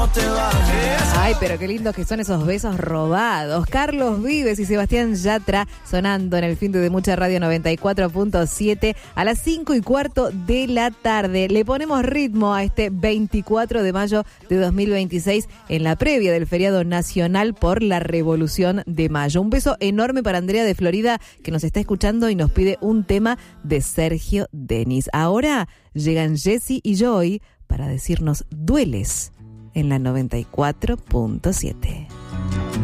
te vayas. Ay, pero qué lindos que son esos besos robados. Carlos Vives y Sebastián Yatra sonando en el fin de Mucha Radio 94.7 a las 5:15 de la tarde. Le ponemos ritmo a este 24 de mayo de 2026 en la previa del feriado nacional por la Revolución de Mayo. Un beso enorme para Andrea de Florida, que nos está escuchando y nos pide un tema de Sergio Denis. Ahora llegan Jessy y Joy para decirnos dueles en la 94.7.